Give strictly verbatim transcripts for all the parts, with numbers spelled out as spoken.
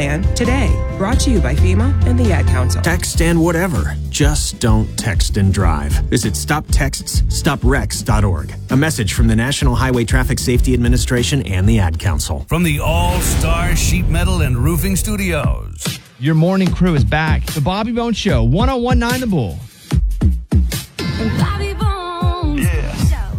plan today. Brought to you by FEMA and the Ad Council. Text and whatever. Just don't text and drive. Visit stop texts stop wrecks dot org. A message from the National Highway Traffic Safety Administration and the Ad Council. From the All-Star Sheet Metal and Roofing Studios. Your morning crew is back. The Bobby Bones Show, one oh one point nine The Bull. Bobby Bones. Yeah.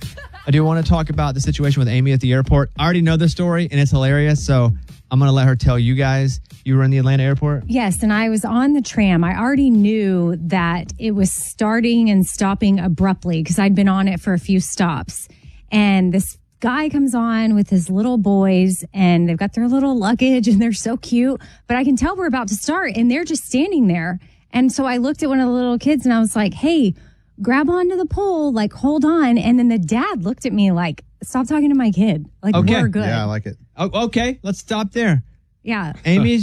I do want to talk about the situation with Amy at the airport. I already know the story, and it's hilarious, so I'm going to let her tell you guys. You were in the Atlanta airport? Yes, and I was on the tram. I already knew that it was starting and stopping abruptly because I'd been on it for a few stops. And this guy comes on with his little boys, and they've got their little luggage, and they're so cute. But I can tell we're about to start, and they're just standing there. And so I looked at one of the little kids, and I was like, hey, grab onto the pole, like, hold on. And then the dad looked at me like, stop talking to my kid. Like, Okay. we're good. Yeah, I like it. Oh, okay, let's stop there. Yeah. Amy's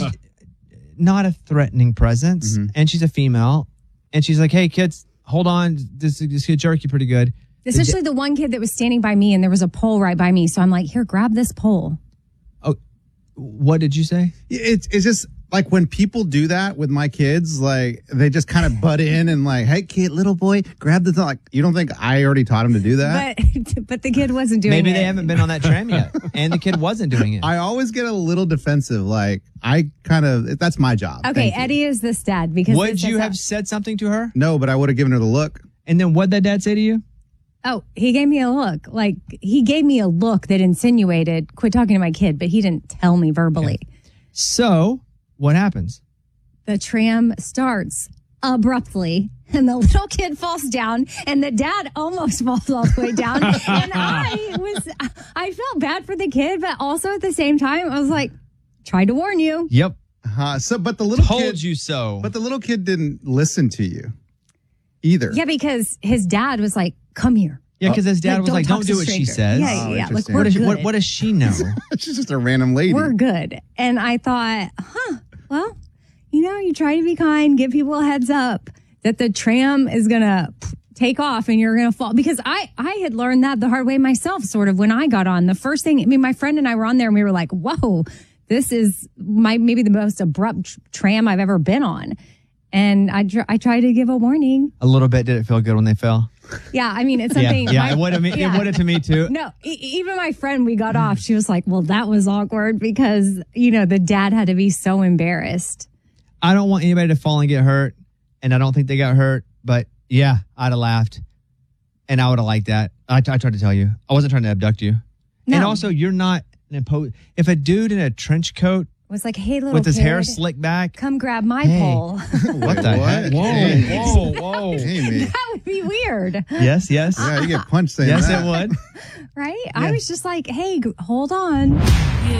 not a threatening presence, Mhm. and she's a female. And she's like, hey, kids, hold on. This, this could jerk you pretty good. Especially the one kid that was standing by me, and there was a pole right by me. So I'm like, here, grab this pole. Oh, what did you say? It's it's just like when people do that with my kids, like they just kind of butt in and like, hey, kid, little boy, grab the thing. Like, you don't think I already taught him to do that? But but the kid wasn't doing Maybe it. they haven't been on that tram yet, and the kid wasn't doing it. I always get a little defensive. Like I kind of, that's my job. Okay, Thank you. Eddie is this dad because Would this you is have a- said something to her? No, but I would have given her the look. And then what'd that dad say to you? Oh, he gave me a look. Like he gave me a look that insinuated quit talking to my kid, but he didn't tell me verbally. Okay. So what happens? The tram starts abruptly, and the little kid falls down, and the dad almost falls all the way down. And I was, I felt bad for the kid, but also at the same time, I was like, tried to warn you. Yep. Uh, so, but the little Told kid, you so. but the little kid didn't listen to you either. Yeah, because his dad was like, come here. Yeah, because his dad Like, was don't like, talk don't to do what she stranger. says. Yeah, Oh, yeah, yeah. Like, interesting. we're What, does, good. what, what does she know? She's just a random lady. We're good. And I thought, huh, well, you know, you try to be kind, give people a heads up that the tram is going to take off and you're going to fall. Because I, I had learned that the hard way myself, sort of, when I got on. The first thing, I mean, my friend and I were on there and we were like, whoa, this is my maybe the most abrupt tr- tram I've ever been on. And I, tr- I tried to give a warning. A little bit. Did it feel good when they fell? Yeah, I mean, it's Yeah, something. yeah. my- It would have. yeah. It would have to me too. No, e- even my friend, we got off. She was like, well, that was awkward because, you know, the dad had to be so embarrassed. I don't want anybody to fall and get hurt, and I don't think they got hurt. But yeah, I'd have laughed, and I would have liked that. I, I tried to tell you, I wasn't trying to abduct you. No. And also, you're not an impo- If a dude in a trench coat It was like, hey, little with his kid, hair slicked back, come grab my Hey. pole. what the What? heck? Whoa, Hey. whoa, whoa! Amy. That would be weird, Yes, yes, Yeah, you get punched saying yes, that. it would. right? Yeah. I was just like, hey, g- hold on.